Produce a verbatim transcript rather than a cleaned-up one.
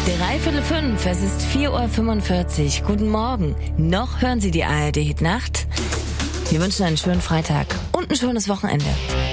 Dreiviertel fünf, es ist vier Uhr fünfundvierzig. Guten Morgen. Noch hören Sie die A R D Hit Nacht? Wir wünschen einen schönen Freitag und ein schönes Wochenende.